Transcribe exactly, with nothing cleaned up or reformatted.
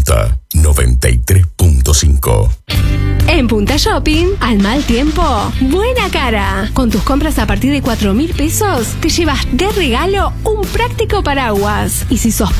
Punta noventa y tres punto cinco. En Punta Shopping, al mal tiempo, buena cara. Con tus compras a partir de cuatro mil pesos, te llevas de regalo un práctico paraguas. Y si sos